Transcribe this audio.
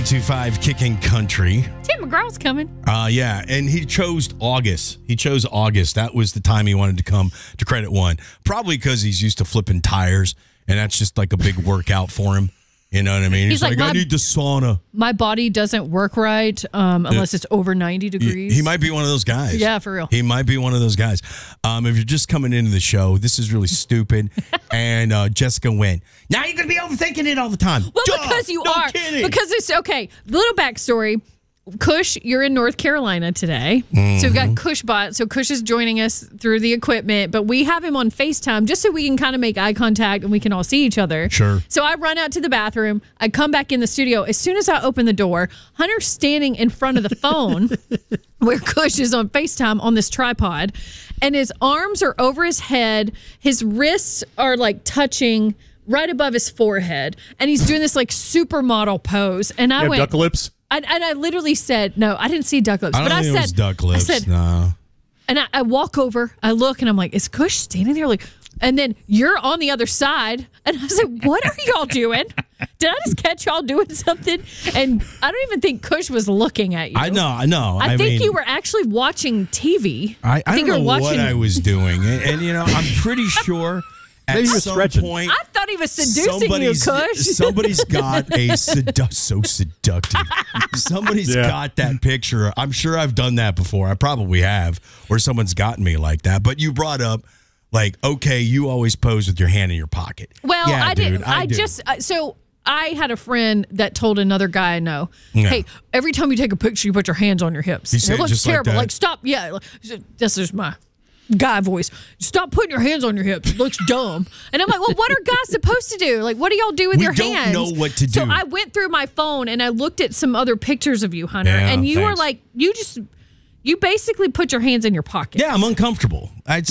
92.5 Kicking Country. Tim McGraw's coming. Yeah, and he chose August. That was the time he wanted to come to Credit One. Probably because he's used to flipping tires, and that's just like a big workout for him. You know what I mean? He's like, I need the sauna. My body doesn't work right unless it's over 90 degrees. He might be one of those guys. Yeah, for real. He might be one of those guys. If you're just coming into the show, this is really stupid. And Jessica went, now you're going to be overthinking it all the time. Well, because you are. Kidding. Because it's, okay, little backstory. Kush, you're in North Carolina today. Mm-hmm. So we've got Kushbot. So Kush is joining us through the equipment, but we have him on FaceTime just so we can kind of make eye contact and we can all see each other. Sure. So I run out to the bathroom. I come back in the studio. As soon as I open the door, Hunter's standing in front of the phone where Kush is on FaceTime on this tripod, and his arms are over his head. His wrists are like touching right above his forehead, and he's doing this like supermodel pose. And I went, duck lips? And I literally said, no, I didn't see duck lips. I don't think it was duck lips. I said, no. And I walk over, I look, and I'm like, is Kush standing there? Like, and then you're on the other side. And I said, what are y'all doing? Did I just catch y'all doing something? And I don't even think Kush was looking at you. I know. I think you were actually watching TV. I think don't know what I was doing. And you know, I'm pretty sure at some point, I thought he was seducing you, Kush. Somebody's got so seductive. Somebody's got that picture. I'm sure I've done that before. I probably have, where someone's gotten me like that. But you brought up, like, okay, you always pose with your hand in your pocket. Well, yeah, I didn't. I had a friend that told another guy I know, hey, every time you take a picture, you put your hands on your hips. It looks terrible. Like, stop. Yeah, this is my guy voice. Stop putting your hands on your hips. It looks dumb. And I'm like, well, what are guys supposed to do? Like, what do y'all do with your hands? We don't know what to do. So I went through my phone and I looked at some other pictures of you, Hunter, and you were like, you basically put your hands in your pockets. Yeah, I'm uncomfortable.